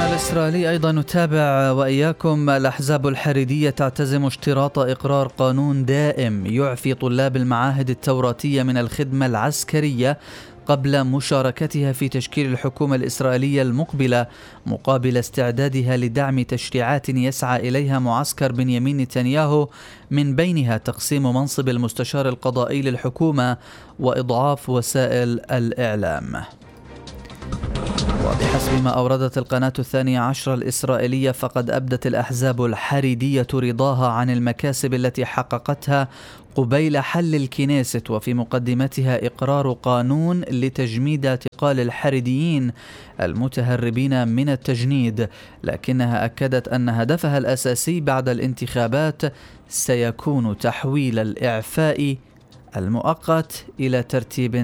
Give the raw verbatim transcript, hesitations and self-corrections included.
الإسرائيلي أيضا نتابع وإياكم. الأحزاب الحريدية تعتزم اشتراط إقرار قانون دائم يعفي طلاب المعاهد التوراتية من الخدمة العسكرية قبل مشاركتها في تشكيل الحكومة الإسرائيلية المقبلة، مقابل استعدادها لدعم تشريعات يسعى إليها معسكر بنيامين نتنياهو، من بينها تقسيم منصب المستشار القضائي للحكومة وإضعاف وسائل الإعلام. وبحسب ما أوردت القناة الثانية عشر الإسرائيلية، فقد أبدت الأحزاب الحريدية رضاها عن المكاسب التي حققتها قبيل حل الكنيست، وفي مقدمتها إقرار قانون لتجميد اعتقال الحريديين المتهربين من التجنيد، لكنها أكدت أن هدفها الأساسي بعد الانتخابات سيكون تحويل الإعفاء المؤقت إلى ترتيب